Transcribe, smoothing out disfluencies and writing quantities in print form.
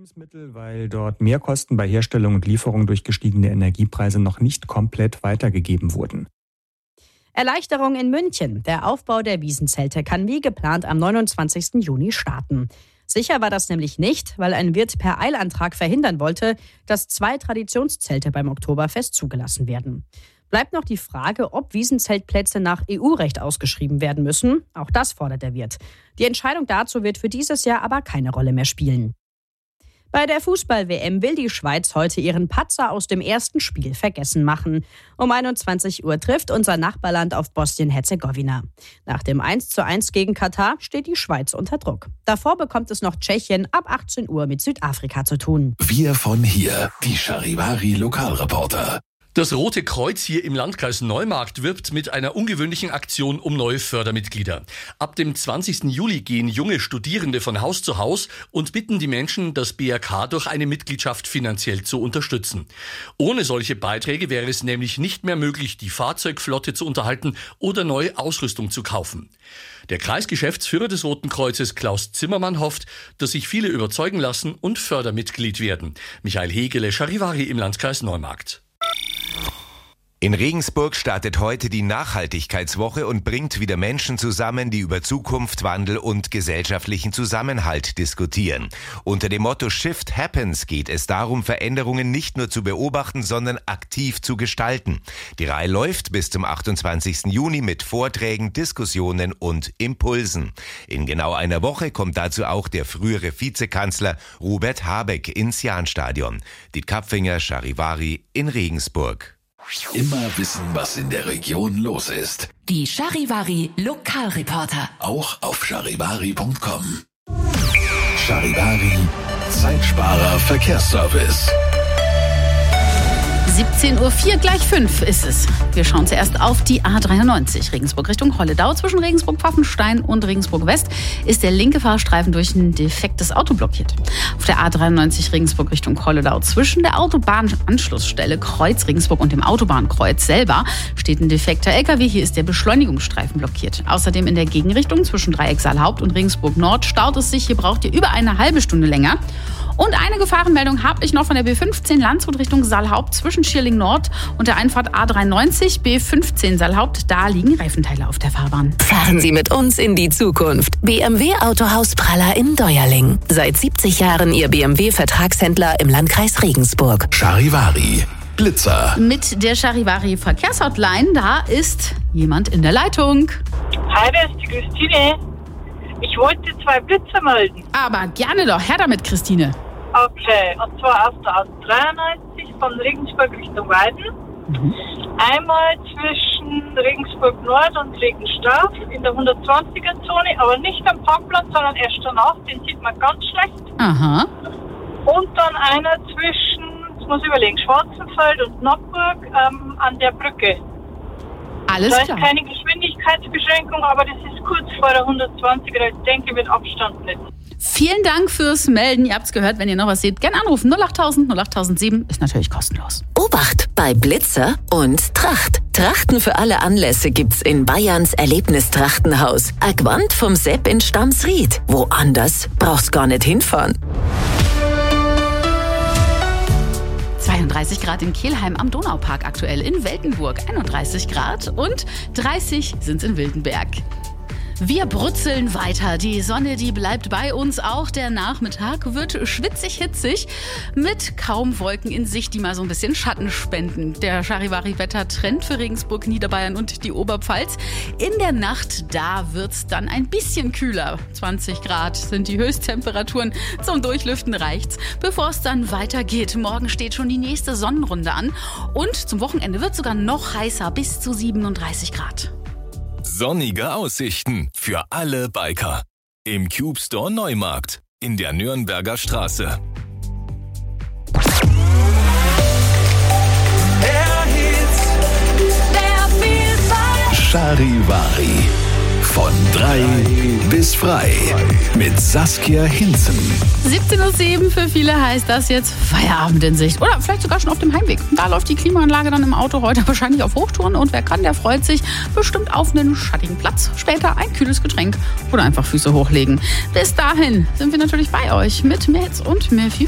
Lebensmittel, weil dort Mehrkosten bei Herstellung und Lieferung durch gestiegene Energiepreise noch nicht komplett weitergegeben wurden. Erleichterung in München. Der Aufbau der Wiesenzelte kann wie geplant am 29. Juni starten. Sicher war das nämlich nicht, weil ein Wirt per Eilantrag verhindern wollte, dass 2 Traditionszelte beim Oktoberfest zugelassen werden. Bleibt noch die Frage, ob Wiesenzeltplätze nach EU-Recht ausgeschrieben werden müssen. Auch das fordert der Wirt. Die Entscheidung dazu wird für dieses Jahr aber keine Rolle mehr spielen. Bei der Fußball-WM will die Schweiz heute ihren Patzer aus dem ersten Spiel vergessen machen. Um 21 Uhr trifft unser Nachbarland auf Bosnien-Herzegowina. Nach dem 1:1 gegen Katar steht die Schweiz unter Druck. Davor bekommt es noch Tschechien ab 18 Uhr mit Südafrika zu tun. Wir von hier, die Charivari-Lokalreporter. Das Rote Kreuz hier im Landkreis Neumarkt wirbt mit einer ungewöhnlichen Aktion um neue Fördermitglieder. Ab dem 20. Juli gehen junge Studierende von Haus zu Haus und bitten die Menschen, das BRK durch eine Mitgliedschaft finanziell zu unterstützen. Ohne solche Beiträge wäre es nämlich nicht mehr möglich, die Fahrzeugflotte zu unterhalten oder neue Ausrüstung zu kaufen. Der Kreisgeschäftsführer des Roten Kreuzes, Klaus Zimmermann, hofft, dass sich viele überzeugen lassen und Fördermitglied werden. Michael Hegele, Charivari im Landkreis Neumarkt. In Regensburg startet heute die Nachhaltigkeitswoche und bringt wieder Menschen zusammen, die über Zukunft, Wandel und gesellschaftlichen Zusammenhalt diskutieren. Unter dem Motto Shift Happens geht es darum, Veränderungen nicht nur zu beobachten, sondern aktiv zu gestalten. Die Reihe läuft bis zum 28. Juni mit Vorträgen, Diskussionen und Impulsen. In genau einer Woche kommt dazu auch der frühere Vizekanzler Robert Habeck ins Jahnstadion. Diet Kapfinger, Charivari in Regensburg. Immer wissen, was in der Region los ist. Die Charivari Lokalreporter. Auch auf charivari.com. Charivari, Zeitsparer Verkehrsservice. 17:04 Uhr, gleich 5 ist es. Wir schauen zuerst auf die A93, Regensburg Richtung Holledau. Zwischen Regensburg-Pfaffenstein und Regensburg-West ist der linke Fahrstreifen durch ein defektes Auto blockiert. Auf der A93 Regensburg Richtung Holledau zwischen der Autobahnanschlussstelle Kreuz Regensburg und dem Autobahnkreuz selber steht ein defekter LKW. Hier ist der Beschleunigungsstreifen blockiert. Außerdem in der Gegenrichtung zwischen Dreieck Saalhaupt und Regensburg Nord staut es sich. Hier braucht ihr über eine halbe Stunde länger. Und eine Gefahrenmeldung habe ich noch von der B15 Landshut Richtung Saalhaupt zwischen Schierling Nord und der Einfahrt A93 B15 Saalhaupt. Da liegen Reifenteile auf der Fahrbahn. Fahren Sie mit uns in die Zukunft. BMW Autohaus Praller in Deuerling. Seit 70 Jahren Ihr BMW-Vertragshändler im Landkreis Regensburg. Charivari, Blitzer. Mit der Charivari Verkehrshotline, da ist jemand in der Leitung. Hi, das ist die Christine. Ich wollte 2 Blitzer melden. Aber gerne doch, her damit, Christine. Okay, und zwar aus der A93 von Regensburg Richtung Weiden. Einmal zwischen Regensburg Nord und Regenstauf in der 120er-Zone, aber nicht am Parkplatz, sondern erst danach, den sieht man ganz schlecht. Aha. Und dann einer zwischen, jetzt muss ich überlegen, Schwarzenfeld und Noppburg an der Brücke. Alles da klar. ist keine Geschwindigkeitsbeschränkung, aber das ist kurz vor der 120er, ich denke mit Abstand nicht. Vielen Dank fürs Melden. Ihr habt es gehört, wenn ihr noch was seht, gerne anrufen. 08000 08007 ist natürlich kostenlos. Obacht bei Blitzer und Tracht. Trachten für alle Anlässe gibt's in Bayerns Erlebnistrachtenhaus. Agwand vom Sepp in Stamsried. Woanders brauchst gar nicht hinfahren. 32 Grad in Kelheim am Donaupark aktuell, in Weltenburg 31 Grad und 30 sind es in Wildenberg. Wir brutzeln weiter. Die Sonne, die bleibt bei uns. Auch der Nachmittag wird schwitzig-hitzig mit kaum Wolken in Sicht, die mal so ein bisschen Schatten spenden. Der Charivari-Wetter-Trend für Regensburg, Niederbayern und die Oberpfalz. In der Nacht, da wird's dann ein bisschen kühler. 20 Grad sind die Höchsttemperaturen. Zum Durchlüften reicht's. Bevor es dann weitergeht, morgen steht schon die nächste Sonnenrunde an. Und zum Wochenende wird sogar noch heißer, bis zu 37 Grad. Sonnige Aussichten für alle Biker. Im Cube Store Neumarkt in der Nürnberger Straße. Charivari. Von 3 bis frei. Mit Saskia Hinzen. 17:07 Uhr für viele heißt das jetzt Feierabend in Sicht. Oder vielleicht sogar schon auf dem Heimweg. Da läuft die Klimaanlage dann im Auto heute wahrscheinlich auf Hochtouren. Und wer kann, der freut sich bestimmt auf einen schattigen Platz. Später ein kühles Getränk oder einfach Füße hochlegen. Bis dahin sind wir natürlich bei euch mit mehr Hits und mehr viel